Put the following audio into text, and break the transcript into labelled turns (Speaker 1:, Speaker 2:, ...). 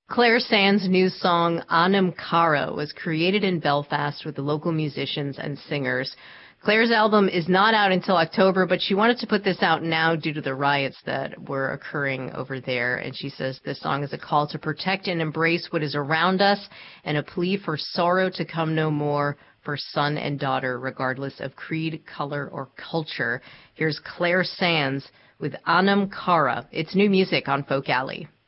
Speaker 1: Claire Sands' new song Anam Cara was created in Belfast with the local musicians and singers. Claire's album is not out until October, but she wanted to put this out now due to the riots that were occurring over there. And she says this song is a call to protect and embrace what is around us and a plea for sorrow to come no more for son and daughter, regardless of creed, color, or culture. Here's Claire Sands with Anam Cara. It's new music on Folk Alley.